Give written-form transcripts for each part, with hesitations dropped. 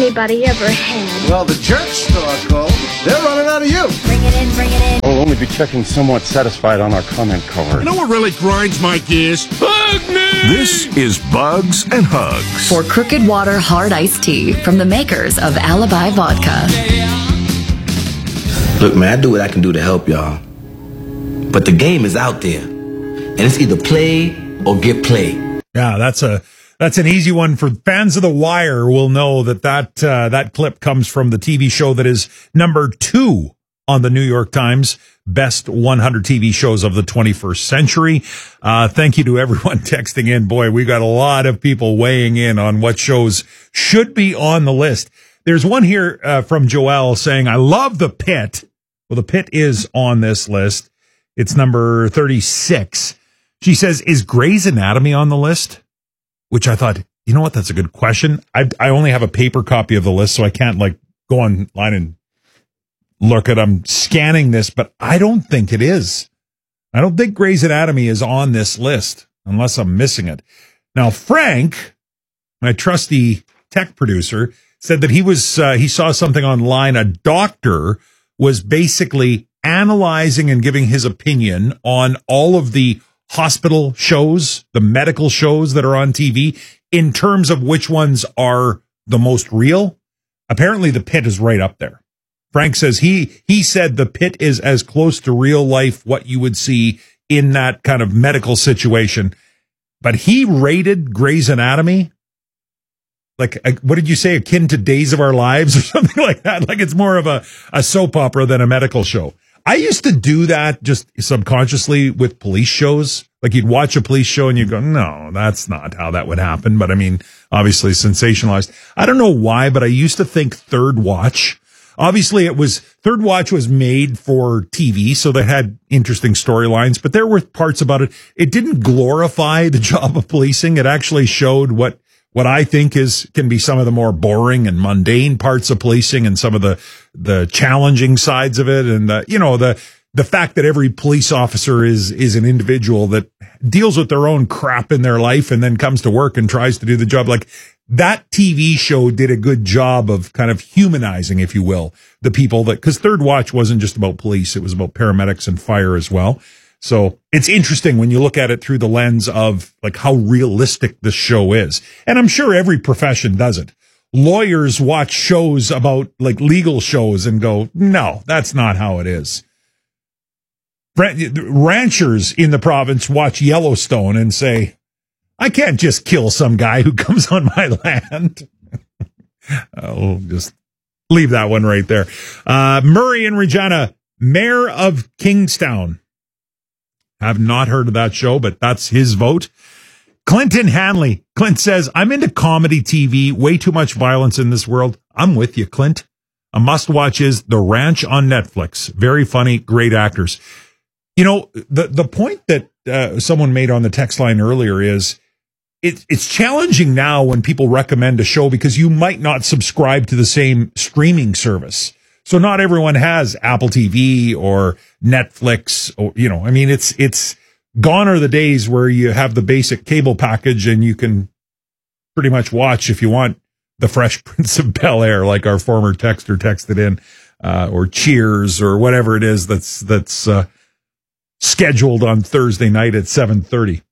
anybody ever had. Well, the jerks still are cold. They're running out of you. Bring it in, bring it in. We'll only be checking somewhat satisfied on our comment cover. You know what really grinds my gears? Bug me! This is Bugs and Hugs. For Crooked Water Hard Iced Tea from the makers of Alibi Vodka. Look, man, I do what I can do to help y'all. But the game is out there. And it's either play or get played. Yeah, that's an easy one for fans of The Wire. Will know that clip comes from the TV show that is number 2 on the New York Times best 100 TV shows of the 21st century. Thank you to everyone texting in. Boy, we got a lot of people weighing in on what shows should be on the list. There's one here from Joelle saying, I love The Pit. Well, The Pit is on this list. It's number 36. She says, is Grey's Anatomy on the list? Which I thought, you know what? That's a good question. I only have a paper copy of the list, so I can't go online and look at. I'm scanning this, but I don't think it is. I don't think Grey's Anatomy is on this list unless I'm missing it. Now, Frank, my trusty tech producer, said that he saw something online. A doctor was basically analyzing and giving his opinion on all of the hospital shows, the medical shows that are on TV, in terms of which ones are the most real. Apparently, The Pit is right up there. Frank says he said The Pit is as close to real life, what you would see in that kind of medical situation. But he rated Grey's Anatomy like, what did you say, akin to Days of Our Lives or something like that? Like it's more of a soap opera than a medical show. I used to do that just subconsciously with police shows. Like you'd watch a police show and you'd go, no, that's not how that would happen. But I mean, obviously sensationalized. I don't know why, but I used to think Third Watch. Obviously Third Watch was made for TV, so they had interesting storylines, but there were parts about it. It didn't glorify the job of policing. It actually showed what I think can be some of the more boring and mundane parts of policing and some of the challenging sides of it. And the fact that every police officer is an individual that deals with their own crap in their life and then comes to work and tries to do the job. Like that TV show did a good job of kind of humanizing, if you will, the people because Third Watch wasn't just about police. It was about paramedics and fire as well. So it's interesting when you look at it through the lens of like how realistic this show is. And I'm sure every profession does it. Lawyers watch shows about like legal shows and go, no, that's not how it is. Ranchers in the province watch Yellowstone and say, I can't just kill some guy who comes on my land. I'll just leave that one right there. Murray and Regina, Mayor of Kingstown. Have not heard of that show, but that's his vote. Clinton Hanley. Clint says, I'm into comedy TV. Way too much violence in this world. I'm with you, Clint. A must-watch is The Ranch on Netflix. Very funny, great actors. You know, the point that someone made on the text line earlier is it's challenging now when people recommend a show because you might not subscribe to the same streaming service. So not everyone has Apple TV or Netflix or, it's gone are the days where you have the basic cable package and you can pretty much watch if you want the Fresh Prince of Bel-Air, like our former texter texted in, or Cheers or whatever it is that's scheduled on Thursday night at 7:30.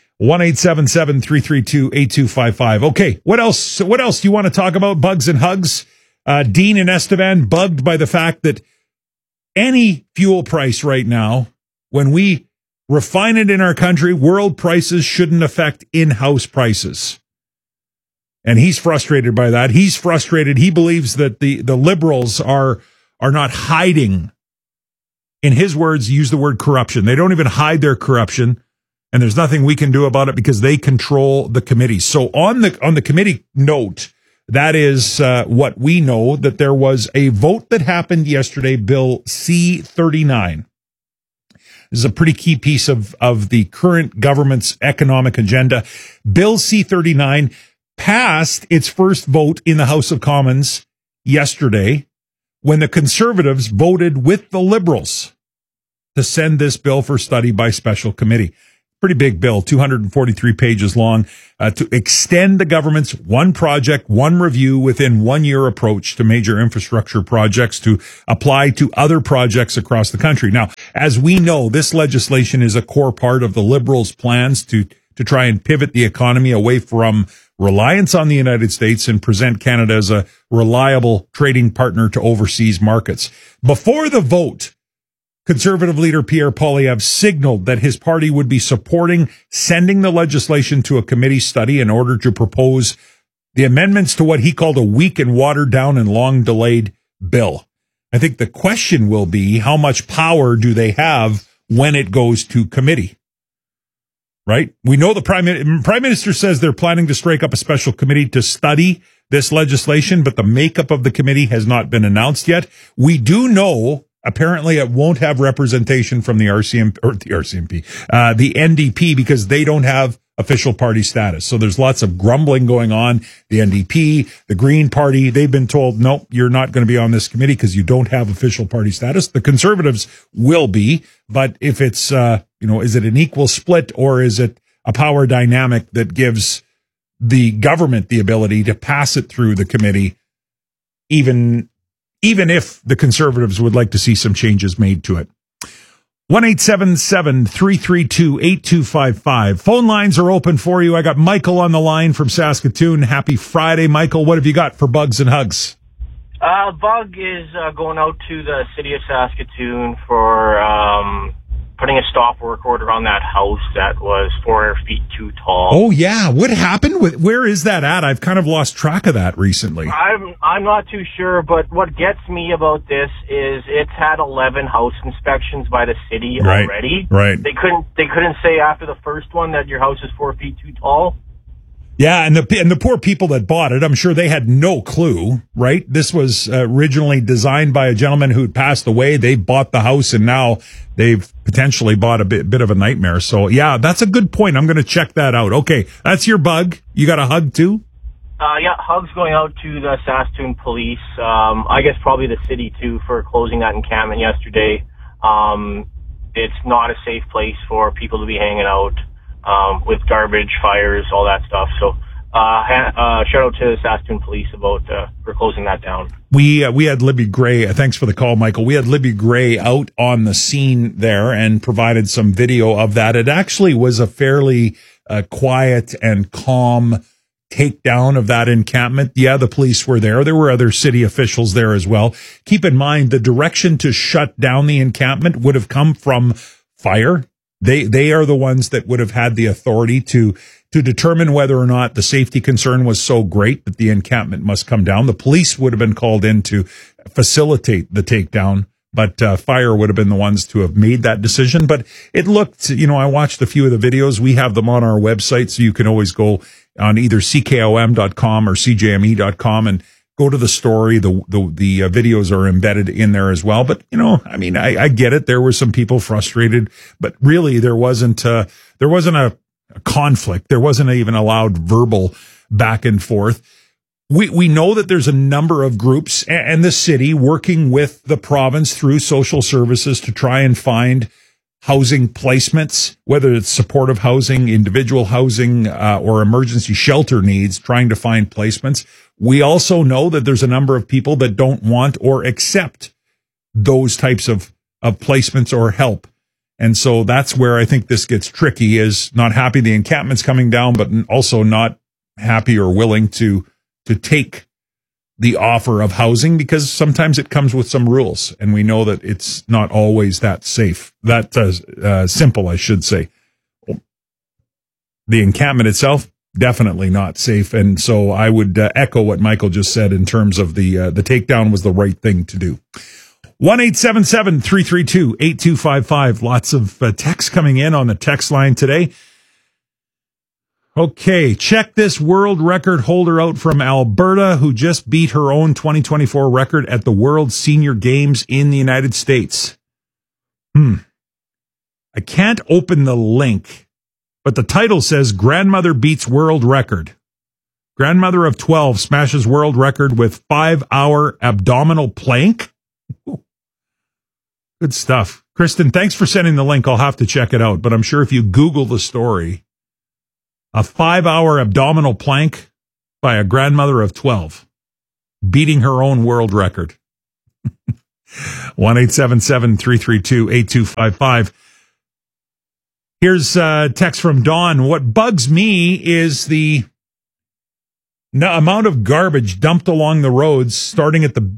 1-877-332-8255. Okay. What else do you want to talk about? Bugs and Hugs. Dean and Estevan bugged by the fact that any fuel price right now, when we refine it in our country, world prices shouldn't affect in-house prices. And he's frustrated by that. He's frustrated. He believes that the liberals are not hiding. In his words, use the word corruption. They don't even hide their corruption. And there's nothing we can do about it because they control the committee. So on the committee note, that is what we know, that there was a vote that happened yesterday, Bill C-39. This is a pretty key piece of the current government's economic agenda. Bill C-39 passed its first vote in the House of Commons yesterday when the Conservatives voted with the Liberals to send this bill for study by special committee. pretty big bill, 243 pages long, to extend the government's one project, one review within 1 year approach to major infrastructure projects to apply to other projects across the country. Now, as we know, this legislation is a core part of the Liberals' plans to try and pivot the economy away from reliance on the United States and present Canada as a reliable trading partner to overseas markets. Before the vote, Conservative leader Pierre Poilievre signaled that his party would be supporting sending the legislation to a committee study in order to propose the amendments to what he called a weak and watered down and long delayed bill. I think the question will be, how much power do they have when it goes to committee? Right? We know the Prime Minister says they're planning to strike up a special committee to study this legislation, but the makeup of the committee has not been announced yet. We do know apparently it won't have representation from the the NDP, because they don't have official party status. So there's lots of grumbling going on. The NDP, the Green Party, they've been told, nope, you're not going to be on this committee because you don't have official party status. The Conservatives will be, but if it's, is it an equal split, or is it a power dynamic that gives the government the ability to pass it through the committee, even if the Conservatives would like to see some changes made to it? 1-877-332-8255. Phone lines are open for you. I got Michael on the line from Saskatoon. Happy Friday, Michael. What have you got for Bugs and Hugs? Bug is going out to the city of Saskatoon for putting a stop work order on that house that was 4 feet too tall. Oh, yeah. What happened? Where is that at? I've kind of lost track of that recently. I'm not too sure, but what gets me about this is it's had 11 house inspections by the city already. Right. They couldn't say after the first one that your house is 4 feet too tall. Yeah, and the poor people that bought it, I'm sure they had no clue, right? This was originally designed by a gentleman who'd passed away. They bought the house, and now they've potentially bought a bit of a nightmare. So, yeah, that's a good point. I'm going to check that out. Okay, that's your bug. You got a hug, too? Yeah, hugs going out to the Saskatoon police. I guess probably the city, too, for closing that encampment yesterday. It's not a safe place for people to be hanging out. With garbage, fires, all that stuff. So, shout out to the Saskatoon police about for closing that down. We had Libby Gray. Thanks for the call, Michael. We had Libby Gray out on the scene there and provided some video of that. It actually was a fairly quiet and calm takedown of that encampment. Yeah, the police were there. There were other city officials there as well. Keep in mind, the direction to shut down the encampment would have come from fire. They are the ones that would have had the authority to determine whether or not the safety concern was so great that the encampment must come down. The police would have been called in to facilitate the takedown, but fire would have been the ones to have made that decision. But it looked, I watched a few of the videos. We have them on our website, so you can always go on either CKOM.com or CJME.com and go to the story. The videos are embedded in there as well. But, I get it. There were some people frustrated, but really there wasn't a conflict. There wasn't even a loud verbal back and forth. We know that there's a number of groups and the city working with the province through social services to try and find housing placements, whether it's supportive housing, individual housing, or emergency shelter needs, trying to find placements. We also know that there's a number of people that don't want or accept those types of placements or help. And so that's where I think this gets tricky, is not happy the encampment's coming down, but also not happy or willing to take the offer of housing, because sometimes it comes with some rules, and we know that it's not always that safe, that simple, I should say. The encampment itself, definitely not safe, and so I would echo what Michael just said in terms of the takedown was the right thing to do. 1-877-332-8255. Lots of texts coming in on the text line today. Okay, check this world record holder out from Alberta, who just beat her own 2024 record at the World Senior Games in the United States. I can't open the link, but the title says Grandmother beats world record. Grandmother of 12 smashes world record with 5-hour abdominal plank. Ooh. Good stuff. Kristen, thanks for sending the link. I'll have to check it out. But I'm sure if you Google the story, a 5-hour abdominal plank by a grandmother of 12, beating her own world record. 1-877-332-8255. Here's a text from Dawn. What bugs me is the amount of garbage dumped along the roads starting at the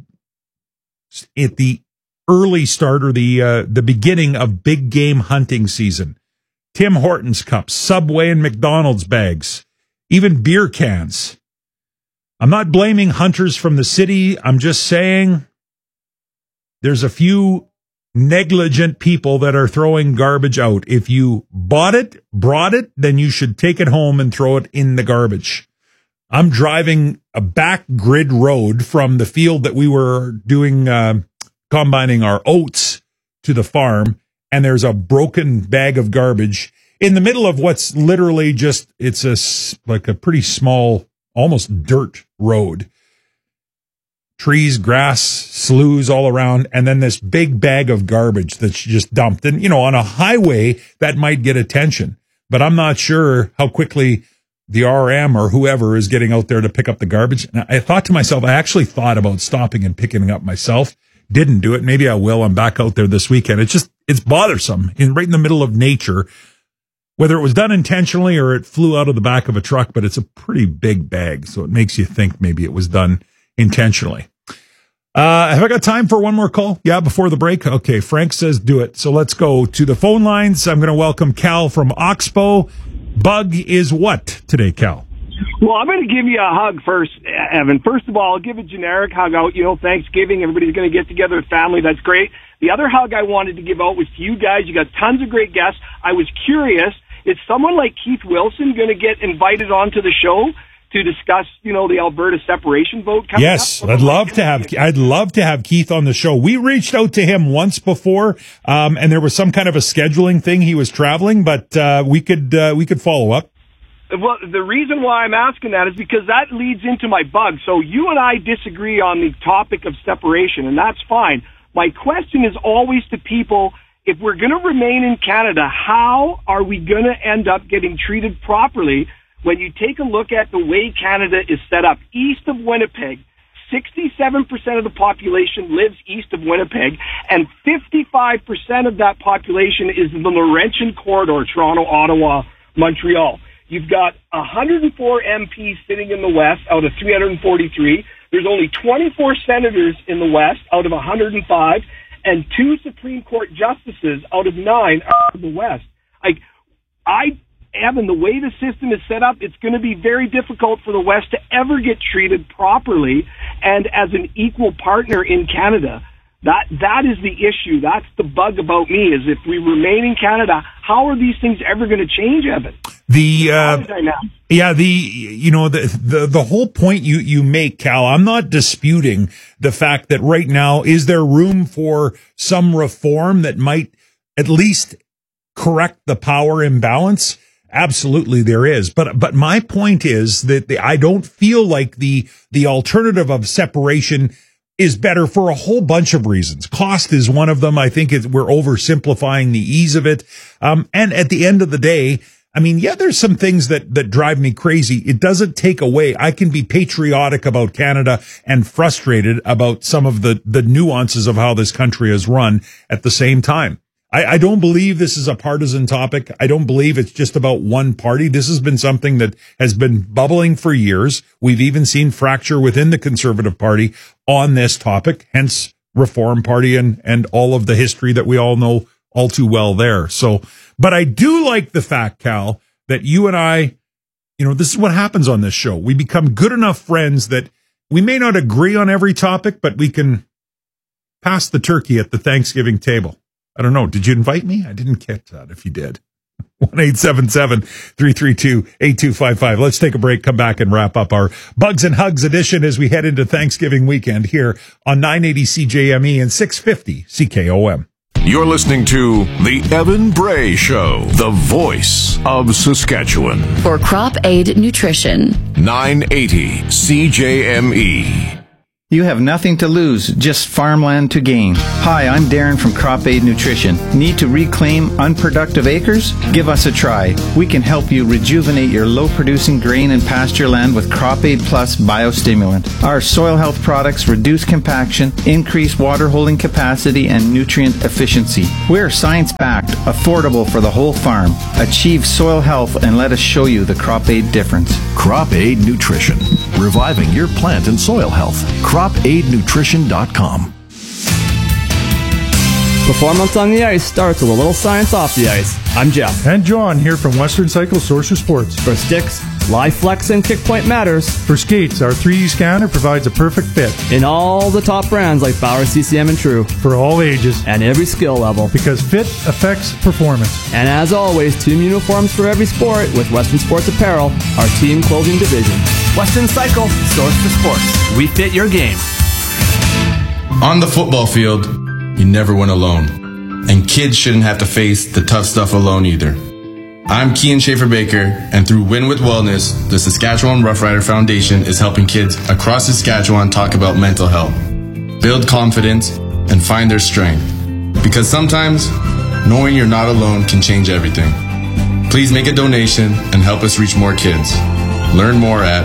early start or the beginning of big game hunting season. Tim Hortons cups, Subway and McDonald's bags, even beer cans. I'm not blaming hunters from the city. I'm just saying there's a few negligent people that are throwing garbage out. If you brought it, then you should take it home and throw it in the garbage. I'm driving a back grid road from the field that we were doing, combining our oats to the farm, and there's a broken bag of garbage in the middle of what's literally just, it's like a pretty small, almost dirt road. Trees, grass, sloughs all around, and then this big bag of garbage that's just dumped. And, on a highway, that might get attention, but I'm not sure how quickly the RM or whoever is getting out there to pick up the garbage. And I thought to myself, I actually thought about stopping and picking it up myself. Didn't do it. Maybe I will. I'm back out there this weekend. It's bothersome right in the middle of nature, whether it was done intentionally or it flew out of the back of a truck, but it's a pretty big bag. So it makes you think maybe it was done intentionally. Have I got time for one more call? Yeah, before the break? Okay, Frank says do it. So let's go to the phone lines. I'm going to welcome Cal from Oxbow. Bug is what today, Cal? Well, I'm going to give you a hug first, Evan. First of all, I'll give a generic hug out. Thanksgiving, everybody's going to get together with family. That's great. The other hug I wanted to give out was to you guys. You got tons of great guests. I was curious, is someone like Keith Wilson going to get invited onto the show to discuss, the Alberta separation vote coming up? Yes, I'd love to have Keith on the show. We reached out to him once before, and there was some kind of a scheduling thing. He was traveling, but we could follow up. Well, the reason why I'm asking that is because that leads into my bug. So you and I disagree on the topic of separation, and that's fine. My question is always to people, if we're going to remain in Canada, how are we going to end up getting treated properly when you take a look at the way Canada is set up? East of Winnipeg, 67% of the population lives east of Winnipeg, and 55% of that population is in the Laurentian corridor, Toronto, Ottawa, Montreal. You've got 104 MPs sitting in the West out of 343. There's only 24 senators in the West out of 105, and 2 Supreme Court justices out of 9 are in the West. Evan, the way the system is set up, it's going to be very difficult for the West to ever get treated properly and as an equal partner in Canada. That is the issue. That's the bug about me, is if we remain in Canada, how are these things ever going to change, Evan? The whole point you make, Cal, I'm not disputing the fact that right now, is there room for some reform that might at least correct the power imbalance? Absolutely there is. But my point is that I don't feel like the alternative of separation is better for a whole bunch of reasons. Cost is one of them. I think we're oversimplifying the ease of it. And at the end of the day, there's some things that drive me crazy. It doesn't take away. I can be patriotic about Canada and frustrated about some of the nuances of how this country is run at the same time. I don't believe this is a partisan topic. I don't believe it's just about one party. This has been something that has been bubbling for years. We've even seen fracture within the Conservative Party on this topic, hence Reform Party and all of the history that we all know all too well there. So, but I do like the fact, Cal, that you and I, this is what happens on this show. We become good enough friends that we may not agree on every topic, but we can pass the turkey at the Thanksgiving table. I don't know. Did you invite me? I didn't catch that if you did. 1-877-332-8255. Let's take a break, come back and wrap up our Bugs and Hugs edition as we head into Thanksgiving weekend here on 980 CJME and 650 CKOM. You're listening to The Evan Bray Show, the voice of Saskatchewan. For Crop Aid Nutrition. 980 CJME. You have nothing to lose, just farmland to gain. Hi, I'm Darren from Crop Aid Nutrition. Need to reclaim unproductive acres? Give us a try. We can help you rejuvenate your low-producing grain and pasture land with Crop Aid Plus biostimulant. Our soil health products reduce compaction, increase water holding capacity, and nutrient efficiency. We're science-backed, affordable for the whole farm. Achieve soil health and let us show you the Crop Aid difference. Crop Aid Nutrition, reviving your plant and soil health. CropAidNutrition.com. Performance on the ice starts with a little science off the ice. I'm Jeff. And John here from Western Cycle Source of Sports. For sticks, live flex and kick point matters. For skates, our 3D scanner provides a perfect fit. In all the top brands like Bauer, CCM, and True. For all ages. And every skill level. Because fit affects performance. And as always, team uniforms for every sport with Western Sports Apparel, our team clothing division. Western Cycle, Source for Sports. We fit your game. On the football field, you never win alone. And kids shouldn't have to face the tough stuff alone either. I'm Kean Schaefer-Baker, and through Win with Wellness, the Saskatchewan Roughrider Foundation is helping kids across Saskatchewan talk about mental health, build confidence, and find their strength. Because sometimes, knowing you're not alone can change everything. Please make a donation and help us reach more kids. Learn more at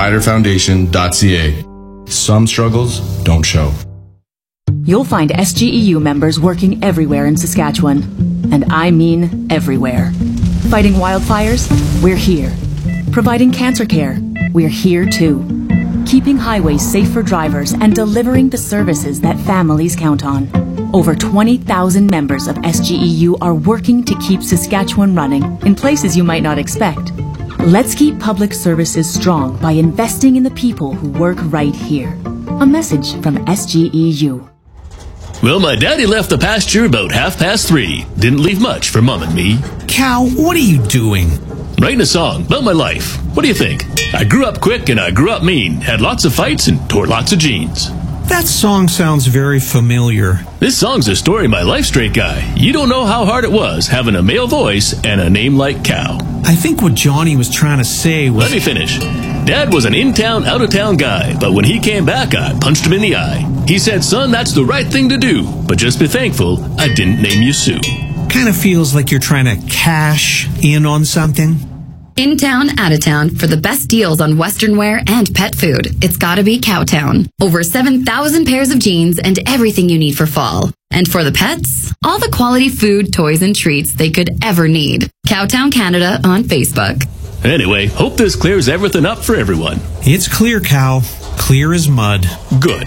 riderfoundation.ca. Some struggles don't show. You'll find SGEU members working everywhere in Saskatchewan. And I mean everywhere. Fighting wildfires? We're here. Providing cancer care? We're here too. Keeping highways safe for drivers and delivering the services that families count on. Over 20,000 members of SGEU are working to keep Saskatchewan running in places you might not expect. Let's keep public services strong by investing in the people who work right here. A message from SGEU. Well, my daddy left the pasture about 3:30. Didn't leave much for Mom and me. Cal, what are you doing? Writing a song about my life. What do you think? I grew up quick and I grew up mean. Had lots of fights and tore lots of jeans. That song sounds very familiar. This song's a story of my life, straight guy. You don't know how hard it was having a male voice and a name like Cal. I think what Johnny was trying to say was... Let me finish. Dad was an in-town, out-of-town guy, but when he came back, I punched him in the eye. He said, son, that's the right thing to do, but just be thankful I didn't name you Sue. Kind of feels like you're trying to cash in on something. In town, out of town, for the best deals on Western wear and pet food, it's gotta be Cowtown. Over 7,000 pairs of jeans and everything you need for fall. And for the pets, all the quality food, toys, and treats they could ever need. Cowtown Canada on Facebook. Anyway, hope this clears everything up for everyone. It's clear, Cal. Clear as mud. Good.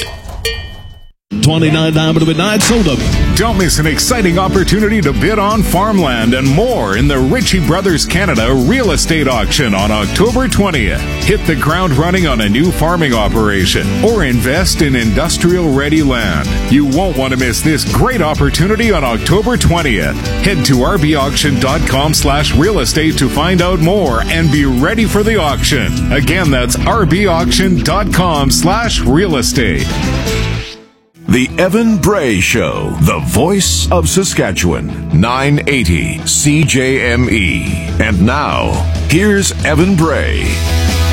$29 midnight sold up. Don't miss an exciting opportunity to bid on farmland and more in the Ritchie Brothers Canada real estate auction on October 20th. Hit the ground running on a new farming operation or invest in industrial-ready land. You won't want to miss this great opportunity on October 20th. Head to rbauction.com/real estate to find out more and be ready for the auction. Again, that's rbauction.com/real estate. The Evan Bray Show, the voice of Saskatchewan, 980 CJME. And now, here's Evan Bray.